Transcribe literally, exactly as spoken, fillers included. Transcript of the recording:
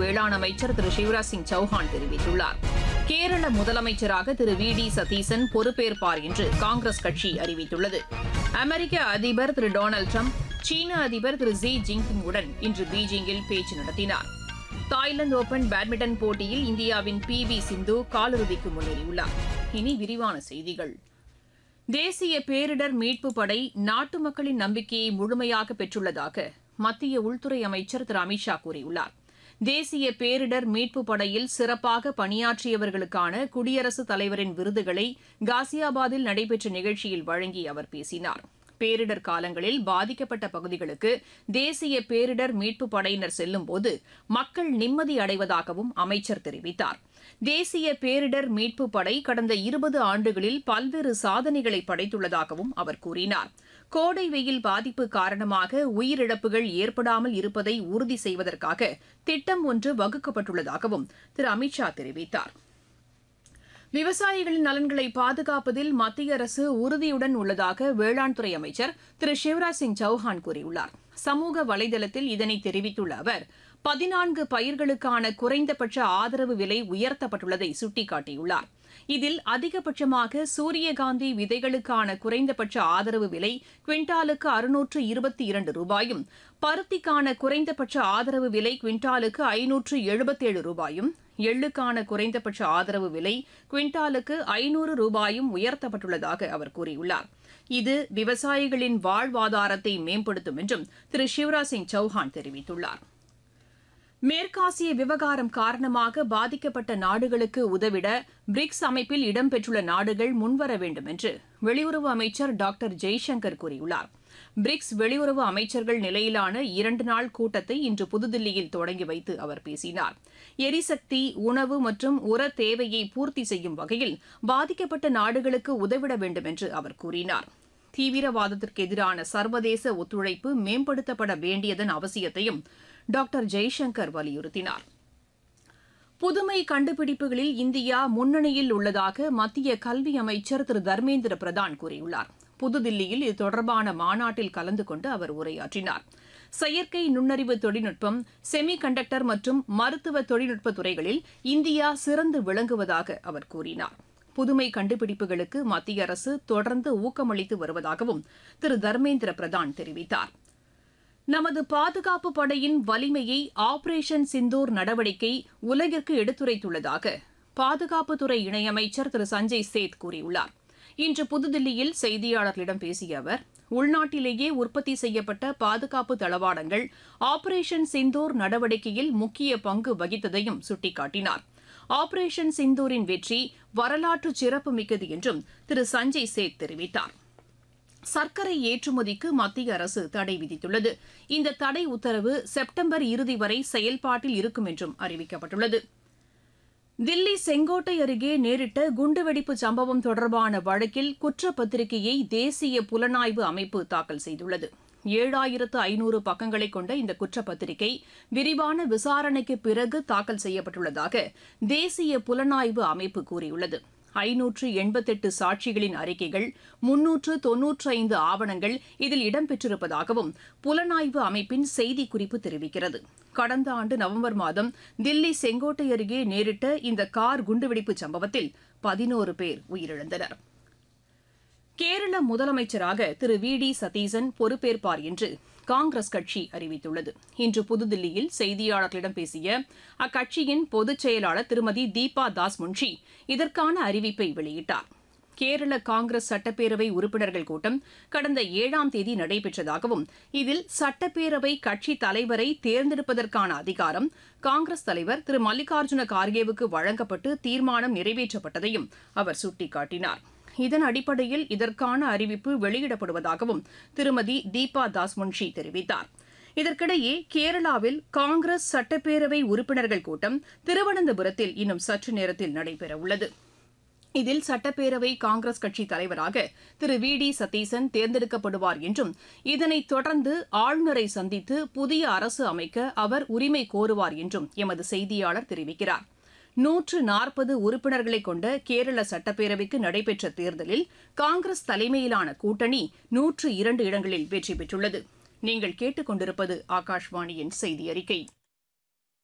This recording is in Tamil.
வேளாண் அமைச்சர் திரு சிவராஜ் சிங் சௌஹான் தெரிவித்துள்ளார். கேரள முதலமைச்சராக திரு வி டி சதீசன் பொறுப்பேற்பார் என்று காங்கிரஸ் கட்சி அறிவித்துள்ளது. அமெரிக்க அதிபர் திரு டொனால்டு டிரம்ப் சீன அதிபர் திரு ஜி ஜின்பிங்குடன் இன்று பீஜிங்கில் பேச்சு நடத்தினார். தாய்லாந்து ஓபன் பேட்மிண்டன் போட்டியில் இந்தியாவின் பி வி சிந்து காலிறுதிக்கு முன்னேறியுள்ளார். இனி விரிவான செய்திகள். தேசிய பேரிடர் மீட்புப் படை நாட்டு மக்களின் நம்பிக்கையை முழுமையாக பெற்றுள்ளதாக மத்திய உள்துறை அமைச்சர் திரு அமித் ஷா கூறியுள்ளார். தேசிய பேரிடர் மீட்புப் படையில் சிறப்பாக பணியாற்றியவர்களுக்கான குடியரசுத் தலைவரின் விருதுகளை காசியாபாத்தில் நடைபெற்ற நிகழ்ச்சியில் வழங்கி அவர் பேசினார். பேரிடர் காலங்களில் பாதிக்கப்பட்ட பகுதிகளுக்கு தேசிய பேரிடர் மீட்புப் படையினர் செல்லும்போது மக்கள் நிம்மதி அடைவதாகவும் அமைச்சர் தெரிவித்தார். தேசிய பேரிடர் மீட்புப் படை கடந்த இருபது ஆண்டுகளில் பல்வேறு சாதனைகளை படைத்துள்ளதாகவும் அவர் கூறினார். கோடை வெயில் பாதிப்பு காரணமாக உயிரிழப்புகள் ஏற்படாமல் இருப்பதை உறுதி செய்வதற்காக திட்டம் ஒன்று வகுக்கப்பட்டுள்ளதாகவும் திரு அமித் ஷா தெரிவித்தார். விவசாயிகளின் நலன்களை பாதுகாப்பதில் மத்திய அரசு உறுதியுடன் உள்ளதாக வேளாண் துறை அமைச்சர் திரு சிவராஜ் சிங் சௌஹான் கூறியுள்ளார். சமூக வலைதளத்தில் இதனை தெரிவித்துள்ள அவர், பதினான்கு பயிர்களுக்கான குறைந்தபட்ச ஆதரவு விலை உயர்த்தப்பட்டுள்ளதை சுட்டிக்காட்டியுள்ளார். இதில் அதிகபட்சமாக சூரியகாந்தி விதைகளுக்கான குறைந்தபட்ச ஆதரவு விலை குவிண்டாலுக்கு அறுநூற்று இருபத்தி இரண்டு ரூபாயும், பருத்திக்கான குறைந்தபட்ச ஆதரவு விலை குவிண்டாலுக்கு ஐநூற்று எழுபத்தேழு ரூபாயும், எள்ளுக்கான குறைந்தபட்ச ஆதரவு விலை குவிண்டாலுக்கு ஐநூறு ரூபாயும் உயர்த்தப்பட்டுள்ளதாக அவர் கூறியுள்ளார். இது விவசாயிகளின் வாழ்வாதாரத்தை மேம்படுத்தும் என்றும் திரு சிவராஜ் சிங் சௌஹான் தெரிவித்துள்ளார். மேற்காசிய விவகாரம் காரணமாக பாதிக்கப்பட்ட நாடுகளுக்கு உதவிட பிரிக்ஸ் அமைப்பில் இடம்பெற்றுள்ள நாடுகள் முன்வர வேண்டும் என்று வெளியுறவு அமைச்சர் டாக்டர் ஜெய்சங்கர் கூறியுள்ளார். பிரிக்ஸ் வெளியுறவு அமைச்சர்கள் நிலையிலான இரண்டு நாள் கூட்டத்தை இன்று புதுதில்லியில் தொடங்கி வைத்து அவர் பேசினார். எரிசக்தி, உணவு மற்றும் உர தேவையை பூர்த்தி செய்யும் வகையில் பாதிக்கப்பட்ட நாடுகளுக்கு உதவிட வேண்டும் என்று அவர் கூறினார். தீவிரவாதத்திற்கு எதிரான சர்வதேச ஒத்துழைப்பு மேம்படுத்தப்பட வேண்டியதன் அவசியத்தையும் டாக்டர் ஜெய்சங்கர் வலியுறுத்தினார். புதுமை கண்டுபிடிப்புகளில் இந்தியா முன்னணியில் உள்ளதாக மத்திய கல்வி அமைச்சர் திரு தர்மேந்திர பிரதான் கூறியுள்ளார். புதுதில்லியில் இது தொடர்பான மாநாட்டில் கலந்து கொண்டு அவர் உரையாற்றினார். செயற்கை நுண்ணறிவு தொழில்நுட்பம், செமி கண்டக்டர் மற்றும் மருத்துவ தொழில்நுட்ப துறைகளில் இந்தியா சிறந்து விளங்குவதாக அவர் கூறினார். புதுமை கண்டுபிடிப்புகளுக்கு மத்திய அரசு தொடர்ந்து ஊக்கமளித்து வருவதாகவும் திரு தர்மேந்திர பிரதான் தெரிவித்தார். நமது பாதுகாப்பு படையின் வலிமையை ஆபரேஷன் சிந்தூர் நடவடிக்கை உலகிற்கு எடுத்துரைத்துள்ளதாக பாதுகாப்புத்துறை இணையமைச்சர் திரு சஞ்சய் சேத் கூறியுள்ளார். இன்று புதுதில்லியில் செய்தியாளர்களிடம் பேசிய அவர், உள்நாட்டிலேயே உற்பத்தி செய்யப்பட்ட பாதுகாப்பு தளவாடங்கள் ஆபரேஷன் சிந்தூர் நடவடிக்கையில் முக்கிய பங்கு வகித்ததையும் சுட்டிக்காட்டினார். ஆபரேஷன் சிந்தூரின் வெற்றி வரலாற்று சிறப்புமிக்கது என்றும் திரு சஞ்சய் சேத் தெரிவித்தார். சர்க்கரை ஏற்றுமதிக்கு மத்திய அரசு தடை விதித்துள்ளது. இந்த தடை உத்தரவு செப்டம்பர் இறுதி வரை செயல்பாட்டில் இருக்கும் என்றும் அறிவிக்கப்பட்டுள்ளது. தில்லி செங்கோட்டை அருகே நேரிட்ட குண்டுவெடிப்பு சம்பவம் தொடர்பான வழக்கில் குற்றப்பத்திரிகையை தேசிய புலனாய்வு அமைப்பு தாக்கல் செய்துள்ளது. ஏழாயிரத்து ஐநூறு பக்கங்களை கொண்ட இந்த குற்றப்பத்திரிகை விரிவான விசாரணைக்கு பிறகு தாக்கல் செய்யப்பட்டுள்ளதாக தேசிய புலனாய்வு அமைப்பு கூறியுள்ளது. ஐநூற்று எண்பத்தெட்டு சாட்சிகளின் அறிக்கைகள், முன்னூற்று தொன்னூற்றி ஐந்து ஆவணங்கள் இதில் இடம்பெற்றிருப்பதாகவும் புலனாய்வு அமைப்பின் செய்திக்குறிப்பு தெரிவிக்கிறது. கடந்த ஆண்டு நவம்பர் மாதம் தில்லி செங்கோட்டை அருகே நேரிட்ட இந்த கார் குண்டுவெடிப்பு சம்பவத்தில் பதினோரு பேர் உயிரிழந்தனர். கேரள முதலமைச்சராக திரு வி டி சதீசன் பொறுப்பேற்பார் என்று காங்கிரஸ் கட்சி அறிவித்துள்ளது. இன்று புதுதில்லியில் செய்தியாளர்களிடம் பேசிய அக்கட்சியின் பொதுச் செயலாளர் திருமதி தீபா தாஸ் முன்ஷி இதற்கான அறிவிப்பை வெளியிட்டார். கேரள காங்கிரஸ் சட்டப்பேரவை உறுப்பினர்கள் கூட்டம் கடந்த ஏழாம் தேதி நடைபெற்றதாகவும் இதில் சட்டப்பேரவை கட்சி தலைவரை தேர்ந்தெடுப்பதற்கான அதிகாரம் காங்கிரஸ் தலைவர் திரு மல்லிகார்ஜுன கார்கேவுக்கு வழங்கப்பட்டு தீர்மானம் நிறைவேற்றப்பட்டதையும் அவர் சுட்டிக்காட்டினார். இதன் அடிப்படையில் இதற்கான அறிவிப்பு வெளியிடப்படுவதாகவும் திருமதி தீபா தாஸ் முன்ஷி தெரிவித்தார். இதற்கிடையே கேரளாவில் காங்கிரஸ் சட்டப்பேரவை உறுப்பினர்கள் கூட்டம் திருவனந்தபுரத்தில் இன்னும் சற்று நேரத்தில் நடைபெறவுள்ளது. இதில் சட்டப்பேரவை காங்கிரஸ் கட்சி தலைவராக திரு வி டி சதீசன் தேர்ந்தெடுக்கப்படுவார் என்றும் இதனைத் தொடர்ந்து ஆளுநரை சந்தித்து புதிய அரசு அமைக்க அவர் உரிமை கோருவார் என்றும் எமது செய்தியாளர் தெரிவிக்கிறார். நூற்று நாற்பது உறுப்பினர்களை கொண்ட கேரள சட்டப்பேரவைக்கு நடைபெற்ற தேர்தலில் காங்கிரஸ் தலைமையிலான கூட்டணி நூற்று இரண்டு இடங்களில் வெற்றி பெற்றுள்ளது. நீங்கள் கேட்டுக் கொண்டிருப்பது ஆகாஷ்வாணியின் செய்தி அறிக்கை.